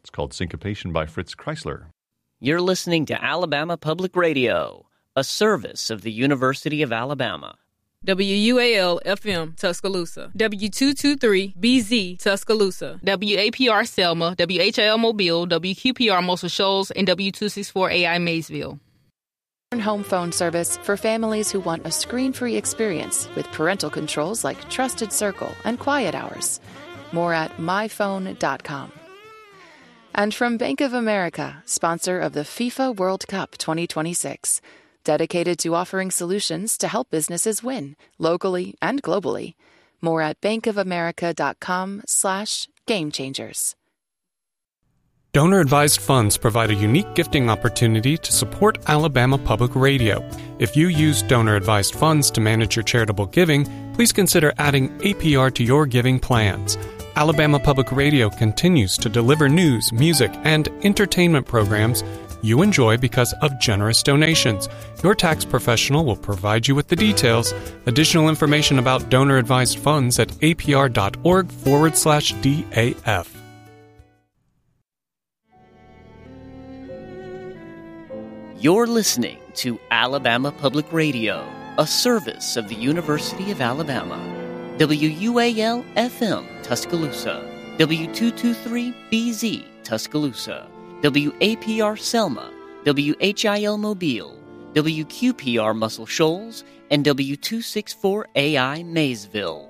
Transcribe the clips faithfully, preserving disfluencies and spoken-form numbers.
It's called Syncopation by Fritz Kreisler. You're listening to Alabama Public Radio, a service of the University of Alabama. W U A L F M Tuscaloosa, W two twenty-three B Z Tuscaloosa, W A P R Selma, W H I L Mobile, W Q P R Muscle Shoals, and W two sixty-four A I Maysville. Home phone service for families who want a screen-free experience with parental controls like Trusted Circle and Quiet Hours. More at my phone dot com. And from Bank of America, sponsor of the FIFA World Cup twenty twenty-six, dedicated to offering solutions to help businesses win, locally and globally. More at bankofamerica.com slash game changers. Donor-advised funds provide a unique gifting opportunity to support Alabama Public Radio. If you use donor-advised funds to manage your charitable giving, please consider adding A P R to your giving plans. Alabama Public Radio continues to deliver news, music, and entertainment programs you enjoy because of generous donations. Your tax professional will provide you with the details. Additional information about donor-advised funds at apr.org forward slash DAF. You're listening to Alabama Public Radio, a service of the University of Alabama. W U A L F M Tuscaloosa, W two twenty-three B Z Tuscaloosa, W A P R Selma, W H I L Mobile, W Q P R Muscle Shoals, and W two sixty-four A I Maysville.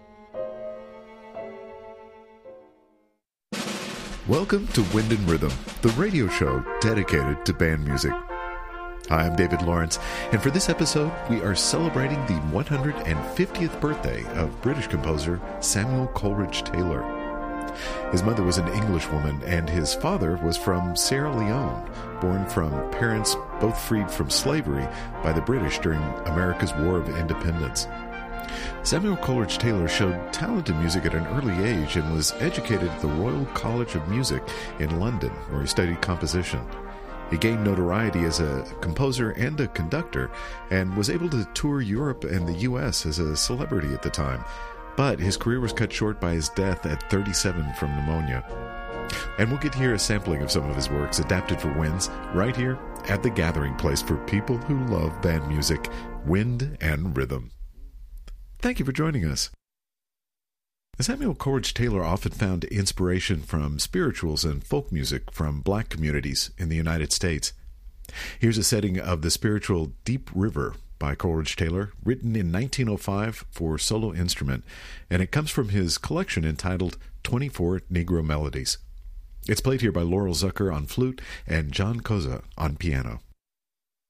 Welcome to Wind and Rhythm, the radio show dedicated to band music. Hi, I'm David Lawrence, and for this episode, we are celebrating the one hundred fiftieth birthday of British composer Samuel Coleridge Taylor. His mother was an Englishwoman, and his father was from Sierra Leone, born from parents both freed from slavery by the British during America's War of Independence. Samuel Coleridge Taylor showed talent in music at an early age and was educated at the Royal College of Music in London, where he studied composition. He gained notoriety as a composer and a conductor, and was able to tour Europe and the U S as a celebrity at the time. But his career was cut short by his death at thirty-seven from pneumonia. And we'll get to hear a sampling of some of his works adapted for winds right here at the gathering place for people who love band music, Wind and Rhythm. Thank you for joining us. Samuel Coleridge Taylor often found inspiration from spirituals and folk music from black communities in the United States. Here's a setting of the spiritual Deep River by Coleridge Taylor, written in nineteen oh five for solo instrument, and it comes from his collection entitled twenty-four Negro Melodies. It's played here by Laurel Zucker on flute and John Koza on piano.